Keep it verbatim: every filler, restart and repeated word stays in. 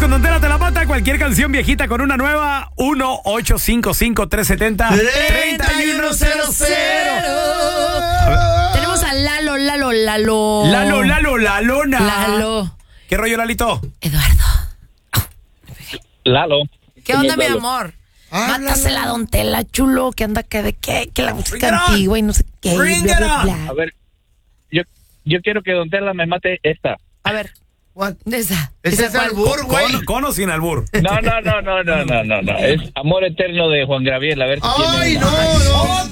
con Don Tela te la mata. Cualquier canción viejita con una nueva. uno ocho cinco cinco, tres siete cero, tres uno cero cero. Tenemos a Lalo, Lalo, Lalo. Lalo, Lalo, Lalona. Lalo. ¿Qué rollo, Lalito? Eduardo. Lalo. ¿Qué onda, mi Lalo. amor? Ah, Mátasela, Don Tela, chulo. ¿Qué anda? ¿Qué de qué? Que la música Bring it on. antigua y no sé qué. y Bring bla, it bla, on. bla. A ver, yo, yo quiero que Don Tela me mate esta. A ver, What? esa. Ese ¿Esa es cuál? albur, güey. ¿Con, con o sin albur? No, no, no, no, no, no, no, no. Es Amor Eterno de Juan Gabriel. A ver si Ay, tiene no, una. no.